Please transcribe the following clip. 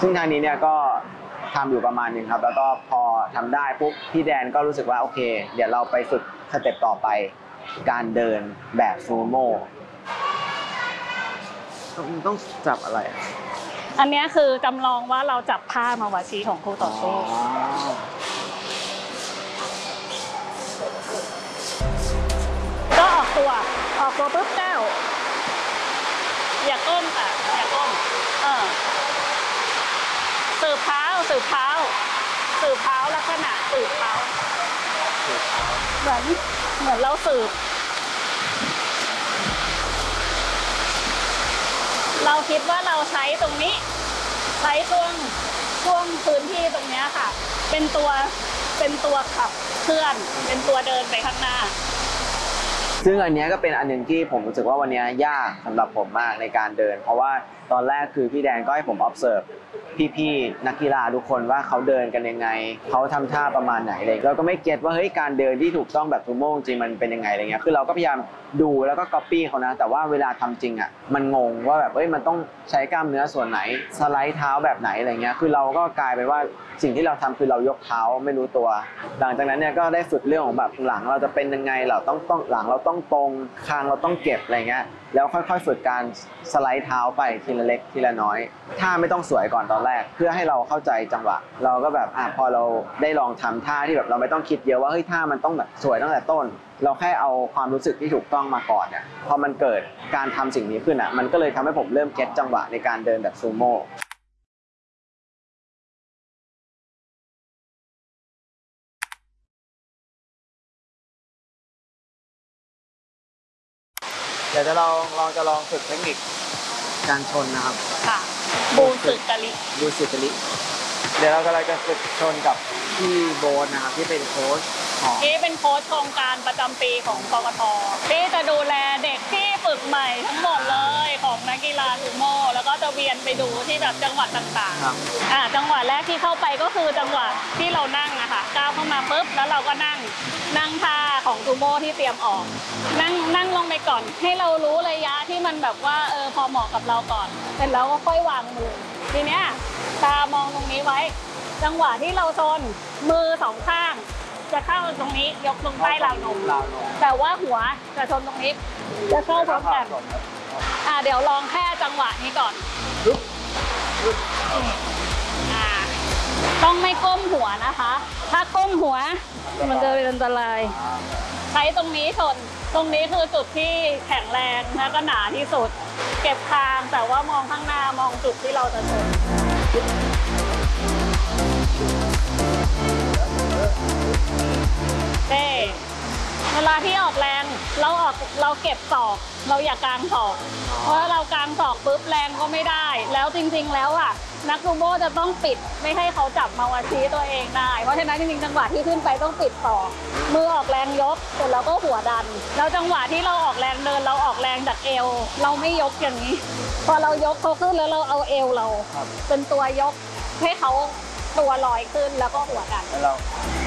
ซึ่งทางนี้เนี่ยก็ทำอยู่ประมาณนึงครับแล้วก็พอทำได้ปุ๊บพี่แดนก็รู้สึกว่าโอเคเดี๋ยวเราไปฝึกสเต็ปต่อไปการเดินแบบซูโม่ต้องจับอะไรอันนี้คือจำลองว่าเราจับท่ามาวาชีของคู่ต่อสู้ก็ออกตัวปุ๊บแก้วอย่าก้มค่ะอย่าก้มสืบเท้าลักษณะสืบเท้าเหมือนเราสืบเราคิดว่าเราใช้ตรงนี้ใช้ช่วงพื้นที่ตรงนี้ค่ะเป็นตัวขับเคลื่อนเป็นตัวเดินไปข้างหน้าซึ่งอันนี้ก็เป็นอันหนึ่งที่ผมรู้สึกว่าวันนี้ยากสำหรับผมมากในการเดินเพราะว่าตอนแรกคือพี่แดนก็ให้ผม observe พี่ๆนักกีฬาทุกคนว่าเขาเดินกันยังไงเขาทำท่าประมาณไหนเลยเราก็ไม่เก็ตว่าเฮ้ยการเดินที่ถูกต้องแบบซูโม่จริงมันเป็นยังไงอะไรเงี้ยคือเราก็พยายามดูแล้วก็ copy เขานะแต่ว่าเวลาทำจริงอ่ะมันงงว่าแบบเฮ้ยมันต้องใช้กล้ามเนื้อส่วนไหนสไลด์เท้าแบบไหนอะไรเงี้ยคือเราก็กลายเป็นว่าสิ่งที่เราทำคือเรายกเท้าไม่รู้ตัวหลังจากนั้นเนี่ยก็ได้ฝึกเรื่องของแบบหลังเราจะเป็นยังไงเราต้องหลังเราต้องตรงคางเราต้องเก็บอะไรเงี้ยแล้วค่อยๆฝึกการสไลด์เท้าไปทีละเล็กทีละน้อยท่าไม่ต้องสวยก่อนตอนแรกเพื่อให้เราเข้าใจจังหวะเราก็แบบพอเราได้ลองทำท่าที่แบบเราไม่ต้องคิดเยอะว่าเฮ้ยท่ามันต้องแบบสวยตั้งแต่ต้นเราแค่เอาความรู้สึกที่ถูกต้องมาก่อนเนี่ยพอมันเกิดการทำสิ่งนี้ขึ้นมันก็เลยทำให้ผมเริ่มเก็ตจังหวะในการเดินแบบซูโม่เดี๋ยวจะลองฝึกเทคนิคการชนนะครับค่ะบูสึกะลิเดี๋ยวเรากำลังจะฝึกชนกับพี่โบ๊ทนะครับที่เป็นโค้ชที่เป็นโค้ชโครงการประจำปีของกกท.ที่จะดูแลเด็กที่ฝึกใหม่ทั้งหมดเลยของนักกีฬาซูโม่แล้วก็จะเวียนไปดูที่แบบจังหวัดต่างๆจังหวะแรกที่เข้าไปก็คือจังหวะที่เรานั่งนะคะก้าวเข้ามาปุ๊บแล้วเราก็นั่งท่าของซูโม่ที่เตรียมออกนั่งลงไปก่อนให้เรารู้ระยะที่มันแบบว่าพอเหมาะกับเราก่อนเสร็จแล้วก็ค่อยวางมือทีเนี้ยตามองตรงนี้ไว้จังหวะที่เราชนมือสองข้างจะเข้าตรงนี้ยกลงใต้ราวนมแต่ว่าหัวจะชนตรงนี้จะเข้าพร้อมกันเดี๋ยวลองแค่จังหวะนี้ก่อนต้องไม่ก้มหัวนะคะถ้าก้มหัวมันจะเป็นอันตรายใช้ตรงนี้ชนตรงนี้คือจุดที่แข็งแรงและก็หนาที่สุดเก็บคางแต่ว่ามองข้างหน้ามองจุดที่เราจะชนเวลาที่ออกแรงเราเก็บศอกเราอย่ากางศอกเพราะเรากางศอกปุ๊บแรงก็ไม่ได้แล้วจริงๆแล้วนักซูโม่จะต้องปิดไม่ให้เขาจับมาวาชีตัวเองได้เพราะฉะนั้นจริงๆจังหวะที่ขึ้นไปต้องปิดศอกมือออกแรงยกเสร็จแล้วก็หัวดันแล้วจังหวะที่เราออกแรงเดินเราออกแรงจากเอวเราไม่ยกอย่างนี้พอเรายกเขาขึ้นแล้วเราเอาเอวเราเป็นตัวยกให้เขาตัวลอยขึ้นแล้วก็หัวดัน